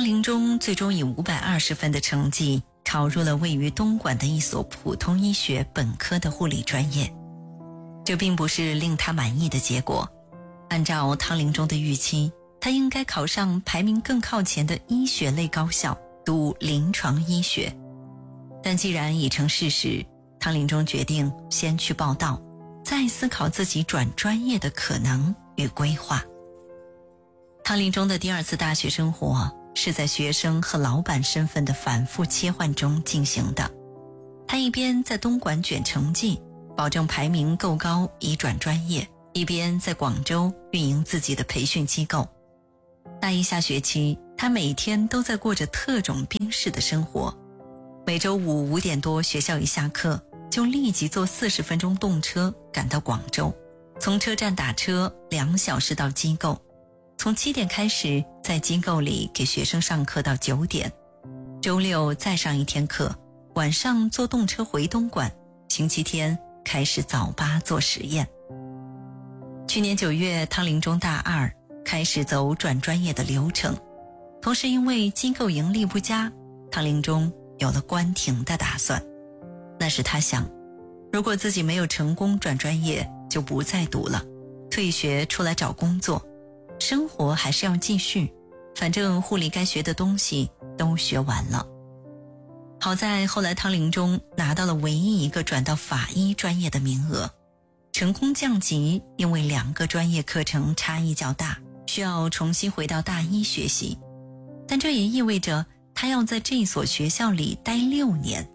林中最终以520分的成绩考入了位于东莞的一所普通医学本科的护理专业。这并不是令他满意的结果，按照汤林中的预期，他应该考上排名更靠前的医学类高校，读临床医学。但既然已成事实，汤林中决定先去报到，再思考自己转专业的可能与规划。汤林中的第二次大学生活是在学生和老板身份的反复切换中进行的。他一边在东莞卷成绩，保证排名够高以转专业，一边在广州运营自己的培训机构。大一下学期，他每天都在过着特种兵式的生活。每周五5点多学校一下课，就立即坐40分钟动车赶到广州，从车站打车2小时到机构，从7点开始在机构里给学生上课到9点，周六再上一天课，晚上坐动车回东莞，星期天开始早八做实验。去年9月，汤林中大2开始走转专业的流程，同时因为机构盈利不佳，汤林中有了关停的打算。那时他想，如果自己没有成功转专业，就不再读了，退学出来找工作，生活还是要继续，反正护理该学的东西都学完了。好在后来汤林中拿到了唯一一个转到法医专业的名额，成功降级，因为2个专业课程差异较大，需要重新回到大一学习。但这也意味着他要在这所学校里待6年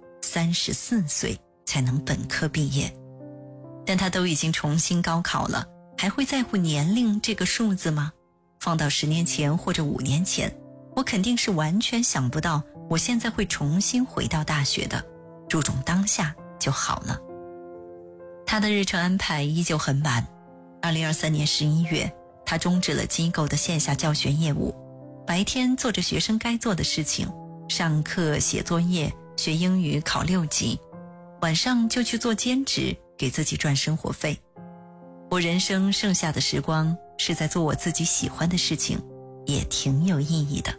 ，34岁才能本科毕业。但他都已经重新高考了，还会在乎年龄这个数字吗？放到10年前或者5年前，我肯定是完全想不到我现在会重新回到大学的，注重当下就好了。他的日程安排依旧很满。2023年11月，他终止了机构的线下教学业务，白天做着学生该做的事情，上课、写作业、学英语、考6级，晚上就去做兼职，给自己赚生活费。我人生剩下的时光是在做我自己喜欢的事情，也挺有意义的。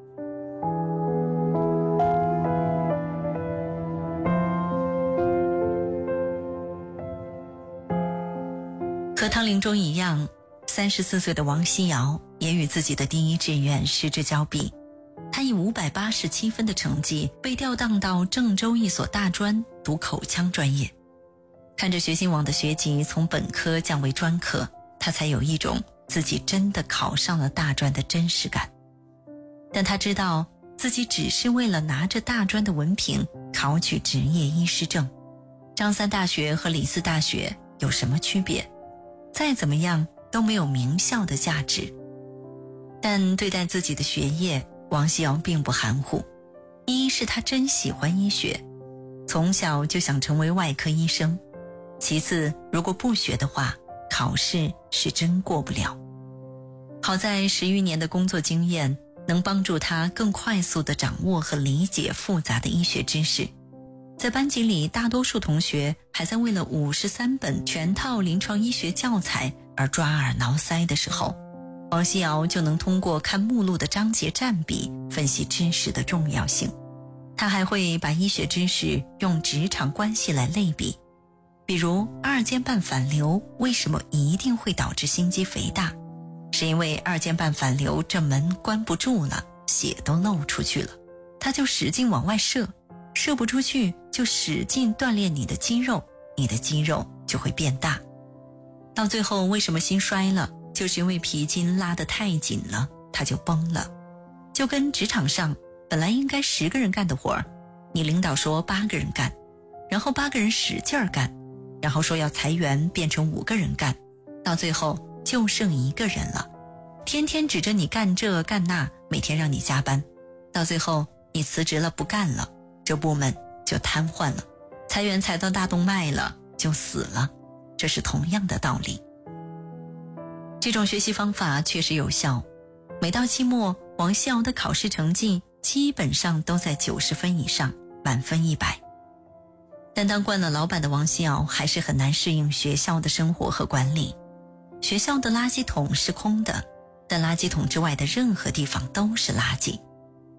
和汤林中一样，34岁的王希瑶也与自己的第一志愿失之交臂。他以587分的成绩被调档到郑州一所大专读口腔专业。看着学信网的学籍从本科降为专科，他才有一种自己真的考上了大专的真实感。但他知道自己只是为了拿着大专的文凭考取执业医师证。张三大学和李四大学有什么区别？再怎么样都没有名校的价值。但对待自己的学业，王希瑶并不含糊。一是他真喜欢医学，从小就想成为外科医生。其次，如果不学的话，考试是真过不了。好在10余年的工作经验能帮助他更快速地掌握和理解复杂的医学知识。在班级里，大多数同学还在为了53本全套临床医学教材而抓耳挠腮的时候，王希瑶就能通过看目录的章节占比分析知识的重要性。他还会把医学知识用职场关系来类比，比如二尖瓣反流为什么一定会导致心肌肥大，是因为二尖瓣反流这门关不住了，血都漏出去了，他就使劲往外射，射不出去就使劲锻炼你的肌肉，你的肌肉就会变大。到最后为什么心衰了，就是因为皮筋拉得太紧了，它就崩了。就跟职场上本来应该10个人干的活儿，你领导说8个人干，然后8个人使劲干，然后说要裁员变成5个人干，到最后就剩1个人了，天天指着你干这干那，每天让你加班，到最后你辞职了不干了，这部门就瘫痪了，裁员裁到大动脉了就死了，这是同样的道理。这种学习方法确实有效，每到期末，王希瑶的考试成绩基本上都在90分以上，满分100。但当惯了老板的王希瑶还是很难适应学校的生活和管理。学校的垃圾桶是空的，但垃圾桶之外的任何地方都是垃圾。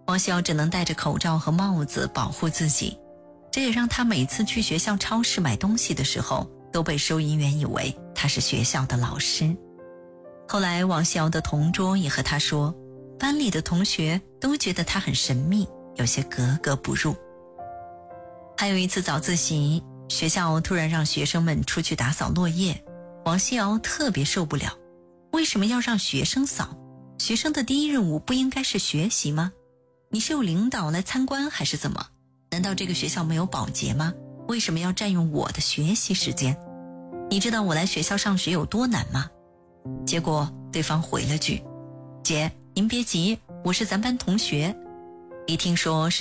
王熙瑶只能戴着口罩和帽子保护自己，这也让她每次去学校超市买东西的时候，都被收银员以为她是学校的老师。后来王熙瑶的同桌也和她说，班里的同学都觉得她很神秘，有些格格不入。还有一次早自习，学校突然让学生们出去打扫落叶，王熙瑶特别受不了，为什么要让学生扫？学生的第一任务不应该是学习吗？你是有领导来参观还是怎么？难道这个学校没有保洁吗？为什么要占用我的学习时间？你知道我来学校上学有多难吗？结果对方回了句，姐，您别急，我是咱班同学。一听说是